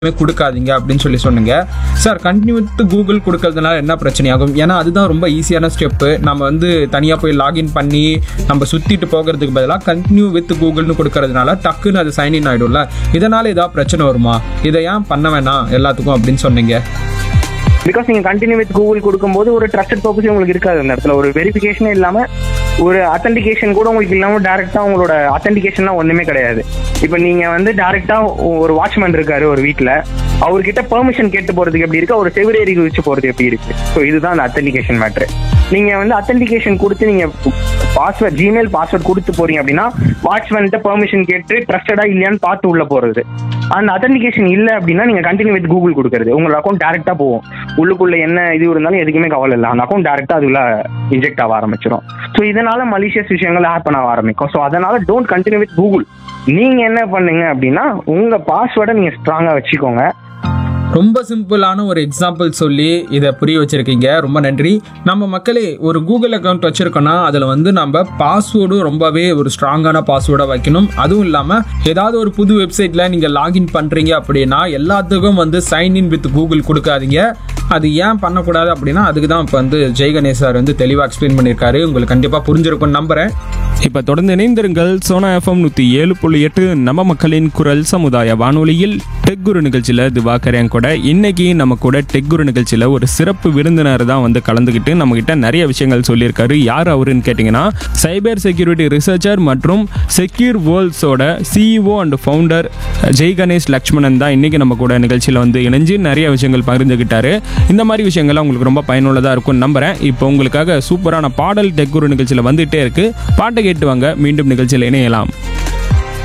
கொடுக்காதீங்க அப்படின்னு சொன்னீங்க சார். கண்டினியூ வித் கூகுள் கொடுக்கறதுனால என்ன பிரச்சனையாகும்? ஏன்னா அதுதான் ரொம்ப ஈஸியான ஸ்டெப்பு. நம்ம வந்து தனியாக போய் லாகின் பண்ணி நம்ம சுற்றிட்டு போகிறதுக்கு பதிலாக கண்டினியூ வித் கூகுள்னு கொடுக்கறதுனால டக்குன்னு அது சைன்இன் ஆகிடும்ல. இதனால் ஏதாவது பிரச்சனை வருமா? இதை ஏன் பண்ண வேணாம் எல்லாத்துக்கும் அப்படின்னு சொன்னீங்க? பிகாஸ் நீங்கள் கண்டினியூ வித் கூகுள் கொடுக்கும்போது ஒரு ட்ரஸ்டட் பர்பஸ் உங்களுக்கு இருக்காது. அந்த இடத்துல ஒரு வெரிஃபிகேஷனே இல்லாமல், ஒரு அத்தன்டிகேஷன் கூட உங்களுக்கு இல்லாமல் டேரெக்டாக உங்களோட அத்தன்டிகேஷன்லாம் ஒன்றுமே கிடையாது. இப்போ நீங்கள் வந்து டேரெக்டாக ஒரு வாட்ச்மேன் இருக்காரு ஒரு வீட்டில், அவர்கிட்ட பெர்மிஷன் கேட்டு போகிறதுக்கு எப்படி இருக்குது, ஒரு செவிரேறி குதிச்சு போகிறது எப்படி இருக்குது. ஸோ இதுதான் அந்த அத்தன்டிகேஷன் மேட்ரு. நீங்கள் வந்து அத்தன்டிகேஷன் கொடுத்து நீங்கள் பாஸ்வேர்ட், ஜிமெயில் பாஸ்வேர்ட் கொடுத்து போகிறீங்க அப்படின்னா வாட்ச்மேன்கிட்ட பெர்மிஷன் கேட்டு ட்ரஸ்டடாக இல்லையான்னு பார்த்து உள்ளே போகிறது. அந்த அத்தன்டிகேஷன் இல்லை அப்படின்னா நீங்கள் கண்டினியூ வித் கூகுள் கொடுக்குறது, உங்களோட அக்கௌண்ட் டேரெக்டாக போகும். உள்ளுக்குள்ளே என்ன இது இருந்தாலும் எதுக்குமே கவலை இல்லை, அந்த அக்கௌண்ட் டேரெக்டாக அதுக்குள்ள இன்ஜெக்ட் ஆக ஆரம்பிச்சிடும். ஸோ இதனால மலிஷியஸ் விஷயங்கள் ஹேப்பன் ஆக ஆரம்பிக்கும். ஸோ அதனால டோன்ட் கண்டினியூ வித் கூகுள். நீங்கள் என்ன பண்ணுங்க அப்படின்னா உங்கள் பாஸ்வேர்டை நீங்கள் ஸ்ட்ராங்காக வச்சுக்கோங்க. ரொம்ப சிம்பிளான ஒரு எக்ஸாம்பிள் சொல்லி இதை புரிய வச்சிருக்கீங்க. ரொம்ப நன்றி. நம்ம மக்களே ஒரு கூகுள் அக்கௌண்ட் வச்சிருக்கோன்னா அதில் வந்து நம்ம பாஸ்வேர்டும் ரொம்பவே ஒரு ஸ்ட்ராங்கான பாஸ்வேர்டாக வைக்கணும். அதுவும் இல்லாமல் ஏதாவது ஒரு புது வெப்சைட்டில் நீங்கள் லாகின் பண்ணுறீங்க அப்படின்னா எல்லாத்துக்கும் வந்து சைன்இன் வித் கூகுள் கொடுக்காதீங்க. அது ஏன் பண்ணக்கூடாது அப்படின்னா அதுக்கு தான் இப்போ வந்து ஜெய் கணேஷ் சார் வந்து தெளிவாக எக்ஸ்பிளைன் பண்ணியிருக்காரு. உங்களுக்கு கண்டிப்பாக புரிஞ்சிருக்கும்னு நம்புகிறேன். இப்போ தொடர்ந்து இணைந்திருங்கள் சோனா எஃப்எம் 107.8 நம்ம மக்களின் குரல் சமுதாய வானொலியில் டெக் குரு நிகழ்ச்சியில் திவாகரன் கூட. இன்னைக்கு நம்ம கூட டெக் குரு நிகழ்ச்சியில் ஒரு சிறப்பு விருந்தினர் தான் வந்து கலந்துக்கிட்டு நம்மகிட்ட நிறைய விஷயங்கள் சொல்லியிருக்காரு. யார் அவருன்னு கேட்டிங்கன்னா சைபர் செக்யூரிட்டி ரிசர்ச்சர் மற்றும் secure வேர்ல்ட்ஸோட CEO and founder Jai Ganesh Lakshmanan தான் இன்னைக்கு நம்ம கூட நிகழ்ச்சியில் வந்து இணைஞ்சு நிறைய விஷயங்கள் பகிர்ந்துக்கிட்டாரு. இந்த மாதிரி விஷயங்கள்லாம் உங்களுக்கு ரொம்ப பயனுள்ளதாக இருக்கும்னு நம்புகிறேன். இப்போ உங்களுக்காக சூப்பரான பாடல் டெக் குரு நிகழ்ச்சியில் வந்துகிட்டே இருக்கு. பாட்டை கேட்டு வாங்க. மீண்டும் நிகழ்ச்சியில் இணையலாம்.